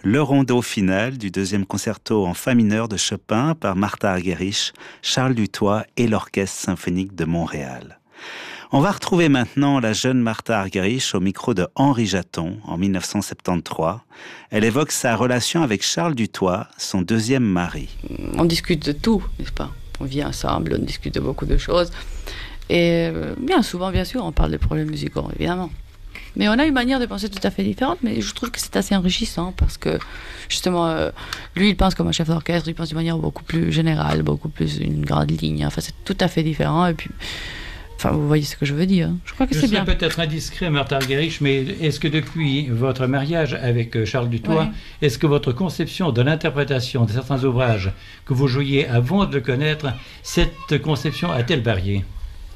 le rondo final du deuxième concerto en fa mineur de Chopin par Martha Argerich, Charles Dutoit et l'Orchestre symphonique de Montréal. On va retrouver maintenant la jeune Martha Argerich au micro de Henri Jaton en 1973. Elle évoque sa relation avec Charles Dutoit, son deuxième mari. On discute de tout, n'est-ce pas? On vit ensemble, on discute de beaucoup de choses. Et bien souvent, bien sûr, on parle des problèmes musicaux, évidemment. Mais on a une manière de penser tout à fait différente, mais je trouve que c'est assez enrichissant parce que, justement, lui, il pense comme un chef d'orchestre, il pense d'une manière beaucoup plus générale, beaucoup plus une grande ligne. Enfin, c'est tout à fait différent. Et puis, enfin, vous voyez ce que je veux dire. Je crois que c'est bien. Je serais peut-être indiscret, Martha Argerich, mais est-ce que depuis votre mariage avec Charles Dutoit, est-ce que votre conception de l'interprétation de certains ouvrages que vous jouiez avant de le connaître, cette conception a-t-elle varié?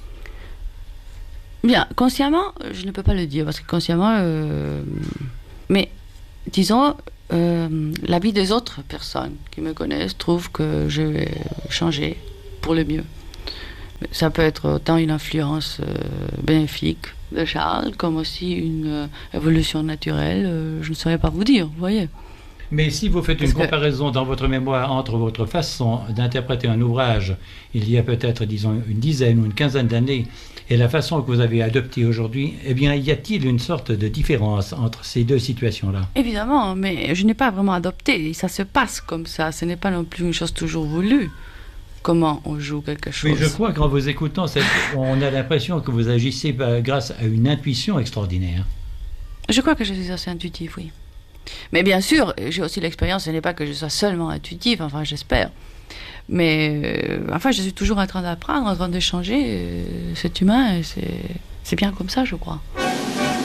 Bien, consciemment, je ne peux pas le dire, parce que consciemment... mais, disons, la vie des autres personnes qui me connaissent trouvent que je vais changer pour le mieux. Ça peut être autant une influence bénéfique de Charles, comme aussi une évolution naturelle, je ne saurais pas vous dire, vous voyez. Mais si vous faites une comparaison dans votre mémoire entre votre façon d'interpréter un ouvrage il y a peut-être, disons, une dizaine ou une quinzaine d'années et la façon que vous avez adoptée aujourd'hui, eh bien, y a-t-il une sorte de différence entre ces deux situations-là? Évidemment, mais je n'ai pas vraiment adopté. Ça se passe comme ça. Ce n'est pas non plus une chose toujours voulue. Comment on joue quelque chose. Mais je crois qu'en vous écoutant, on a l'impression que vous agissez grâce à une intuition extraordinaire. Je crois que je suis assez intuitif, oui. Mais bien sûr, j'ai aussi l'expérience, ce n'est pas que je sois seulement intuitif, enfin j'espère. Mais enfin, je suis toujours en train d'apprendre, en train de changer. C'est humain et c'est bien comme ça, je crois.